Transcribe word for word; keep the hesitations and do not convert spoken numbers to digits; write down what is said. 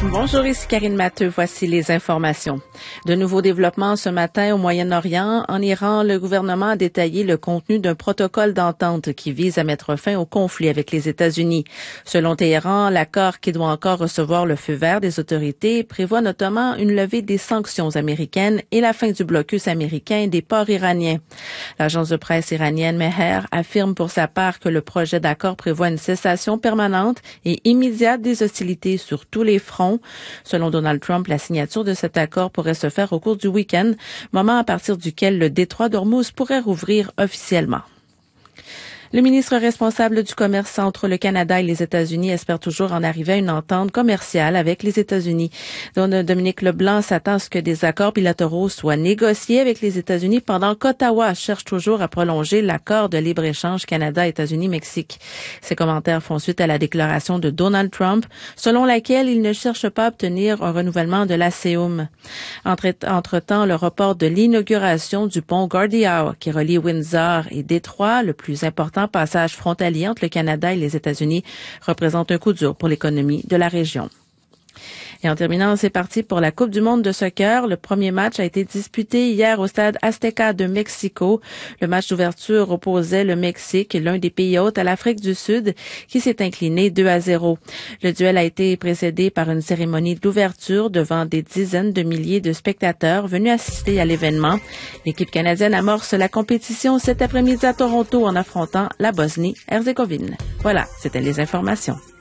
Bonjour, ici Karine Matteux. Voici les informations. De nouveaux développements ce matin au Moyen-Orient. En Iran, le gouvernement a détaillé le contenu d'un protocole d'entente qui vise à mettre fin au conflit avec les États-Unis. Selon Téhéran, l'accord, qui doit encore recevoir le feu vert des autorités, prévoit notamment une levée des sanctions américaines et la fin du blocus américain des ports iraniens. L'agence de presse iranienne Mehr affirme pour sa part que le projet d'accord prévoit une cessation permanente et immédiate des hostilités sur tous les fronts. Selon Donald Trump, la signature de cet accord pourrait se faire au cours du week-end, moment à partir duquel le détroit d'Ormuz pourrait rouvrir officiellement. Le ministre responsable du commerce entre le Canada et les États-Unis espère toujours en arriver à une entente commerciale avec les États-Unis. Dominique Leblanc s'attend à ce que des accords bilatéraux soient négociés avec les États-Unis pendant qu'Ottawa cherche toujours à prolonger l'accord de libre-échange Canada-États-Unis-Mexique. Ces commentaires font suite à la déclaration de Donald Trump, selon laquelle il ne cherche pas à obtenir un renouvellement de l'ASEUM. Entre-temps, le report de l'inauguration du pont Gordie Howe, qui relie Windsor et Détroit, le plus important passage frontalier entre le Canada et les États-Unis, représente un coup dur pour l'économie de la région. Et en terminant, c'est parti pour la Coupe du monde de soccer. Le premier match a été disputé hier au stade Azteca de Mexico. Le match d'ouverture opposait le Mexique, l'un des pays hôtes, à l'Afrique du Sud, qui s'est incliné deux à zéro. Le duel a été précédé par une cérémonie d'ouverture devant des dizaines de milliers de spectateurs venus assister à l'événement. L'équipe canadienne amorce la compétition cet après-midi à Toronto en affrontant la Bosnie-Herzégovine. Voilà, c'était les informations.